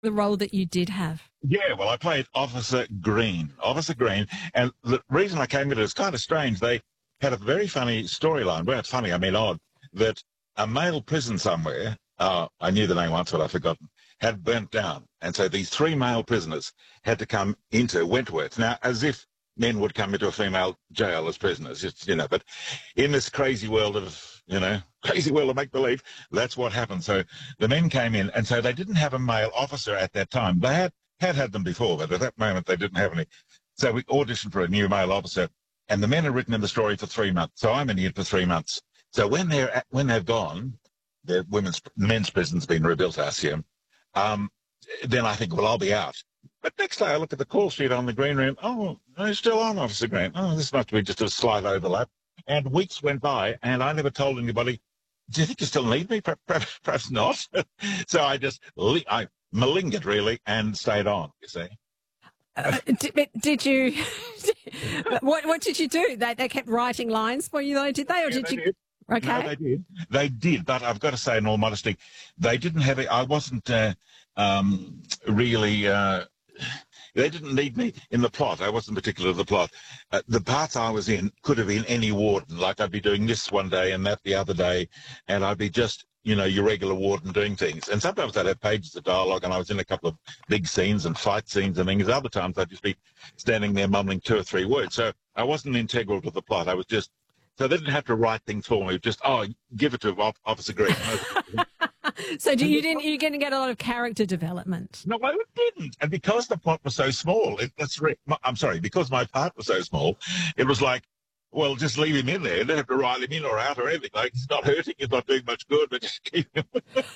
the role that you did have? Yeah, well, I played Officer Green. Officer Green. And the reason I came into it is kind of strange. They had a very funny storyline. Well, it's funny, I mean odd, that a male prison somewhere, I knew the name once, but I've forgotten, had burnt down. And so these three male prisoners had to come into Wentworth. Now, as if men would come into a female jail as prisoners, but in this crazy world of, crazy world of make-believe, that's what happened. So the men came in, and so they didn't have a male officer at that time. They had them before, but at that moment they didn't have any. So we auditioned for a new male officer, and the men had written in the story for 3 months. So I'm in here for 3 months. So when they've gone, the men's prison's been rebuilt, I assume. Then I think, well, I'll be out. But next day I look at the call sheet on the green room. Oh, he's still on, Officer Green. Oh, this must be just a slight overlap. And weeks went by, and I never told anybody, do you think you still need me? Perhaps not. So I malingered, really, and stayed on, you see. Did you? What did you do? They kept writing lines for you, though, did they? Or yeah, did they you? Did. Okay. No, they did. But I've got to say, in all modesty, they didn't have it. I wasn't really. They didn't need me in the plot. I wasn't particular to the plot. The parts I was in could have been any warden. Like I'd be doing this one day and that the other day, and I'd be just, your regular warden doing things. And sometimes I'd have pages of dialogue, and I was in a couple of big scenes and fight scenes and things. Other times I'd just be standing there mumbling 2 or 3 words. So I wasn't integral to the plot. I was just, so they didn't have to write things for me. Just, give it to Officer Green. So you didn't get a lot of character development? No, I didn't. And because the plot was so small, because my part was so small, it was like, well, just leave him in there. You don't have to write him in or out or anything. Like, he's not hurting, he's not doing much good, but just keep him.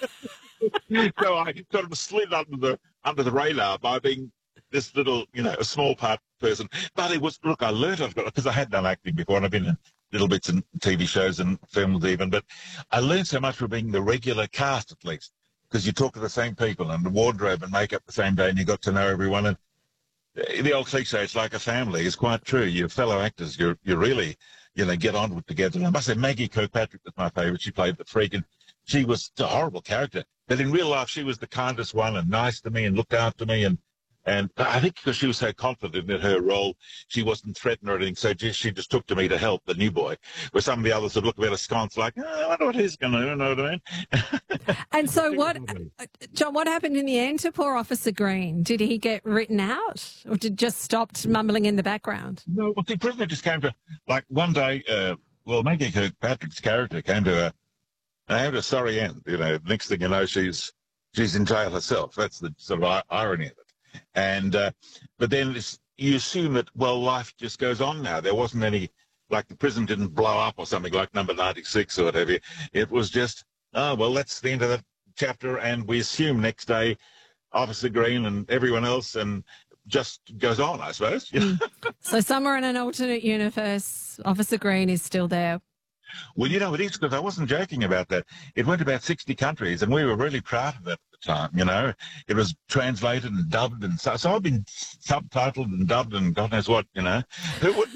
So I sort of slid under the radar by being this little, a small part person. But it was, look, I learned, because I had done acting before, and I've been in little bits in TV shows and films even, but I learned so much from being the regular cast, at least, because you talk to the same people and the wardrobe and makeup the same day, and you got to know everyone. And the old cliche, it's like a family, is quite true. Your fellow actors, you really, get on with together. And I must say, Maggie Kirkpatrick was my favourite. She played the freak, and she was a horrible character. But in real life, she was the kindest one and nice to me and looked after me. And I think because she was so confident in her role, she wasn't threatened or anything. So she just took to me to help the new boy, where some of the others would look a bit askance, like, I wonder what he's going to do, you know what I mean? And so John, what happened in the end to poor Officer Green? Did he get written out, or did just stopped mumbling in the background? No, well, the prisoner just came to, like, one day, Maggie Kirkpatrick's character came to a sorry end. Next thing you know, she's in jail herself. That's the sort of irony of it. And but then you assume that, well, life just goes on now. There wasn't any, like the prison didn't blow up or something like number 96 or whatever. It was just, well, that's the end of that chapter, and we assume next day Officer Green and everyone else and just goes on, I suppose. So somewhere in an alternate universe, Officer Green is still there. Well, it is, because I wasn't joking about that. It went to about 60 countries, and we were really proud of it at the time, It was translated and dubbed, and so I've been subtitled and dubbed and God knows what, Who would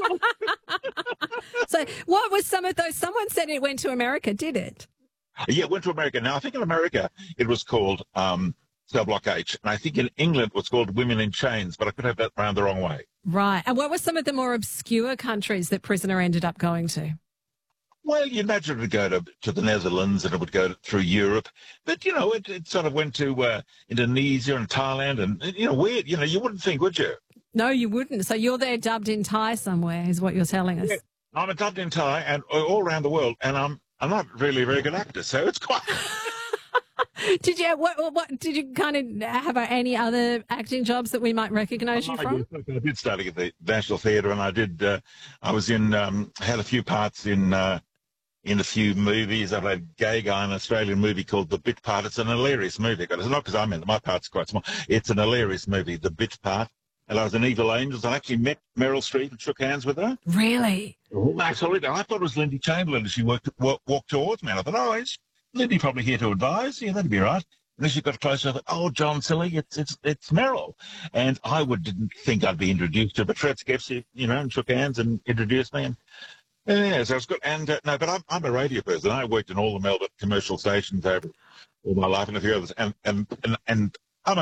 So what was some of those? Someone said it went to America, did it? Yeah, it went to America. Now, I think in America it was called Cell Block H, and I think in England it was called Women in Chains, but I could have that round the wrong way. Right. And what were some of the more obscure countries that Prisoner ended up going to? Well, you imagine it would go to the Netherlands, and it would go through Europe. But, it sort of went to Indonesia and Thailand and, weird. You wouldn't think, would you? No, you wouldn't. So you're there dubbed in Thai somewhere is what you're telling us. Yeah, I'm a dubbed in Thai and all around the world, and I'm not really a very good actor, so it's quite... Did you what did you kind of have any other acting jobs that we might recognise you from? I did study at the National Theatre, and I did. I was in had a few parts in a few movies. I played a gay guy in an Australian movie called The Bit Part. It's an hilarious movie. It's not because I'm in it. My part's quite small. It's an hilarious movie, The Bit Part. And I was in Evil Angels. I actually met Meryl Streep and shook hands with her. Really? Oh, absolutely. I thought it was Lindy Chamberlain as she walked towards me. And I thought, it's Lindy probably here to advise. Yeah, that'd be right. And as she got closer, I thought, oh, John, silly, it's Meryl. And I didn't think I'd be introduced to her, but Fred Skepsi, and shook hands and introduced me. And yeah, so it was good. And no, but I'm a radio person. I worked in all the Melbourne commercial stations over all my life and a few others. And